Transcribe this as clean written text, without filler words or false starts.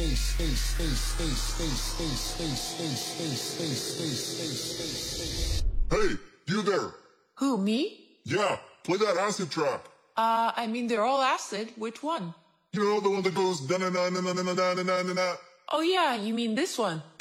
Hey, you there? Who, me? Yeah, play that acid track. I mean, they're all acid. Which one? You know, the one that goes da na na na na na na na na na. Oh yeah, you mean this one?